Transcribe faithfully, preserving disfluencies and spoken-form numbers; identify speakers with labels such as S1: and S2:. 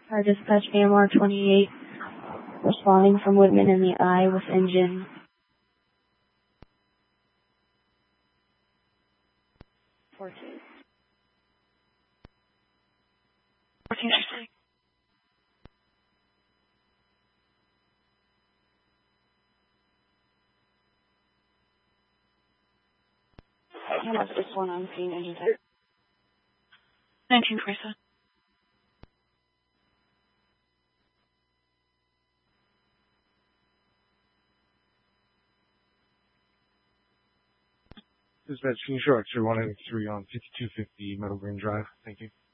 S1: Our dispatch A M R twenty-eight, responding from Whitman in the eye with engine. fourteen.
S2: fourteen sixty.
S1: A M R six one on scene, engine type.
S2: nineteen forty-seven.
S3: Dispatch, can you show X-ray one eighty-three on fifty-two fifty Meadow Green Drive? Thank you.